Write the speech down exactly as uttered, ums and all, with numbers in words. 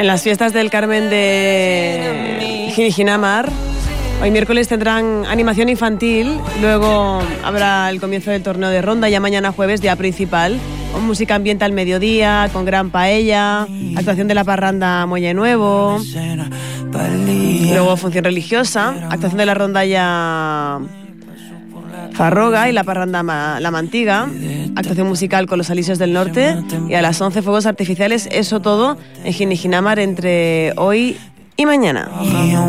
En las fiestas del Carmen de Ginijinamar, hoy miércoles tendrán animación infantil, luego habrá el comienzo del torneo de ronda, ya mañana jueves, día principal, con música ambiente al mediodía, con gran paella, actuación de la parranda Muelle Nuevo, luego función religiosa, actuación de la rondalla Farroga y la parranda Ma- La Mantiga, actuación musical con los Alisios del Norte y a las once fuegos artificiales, eso todo en Ginijinamar entre hoy y mañana.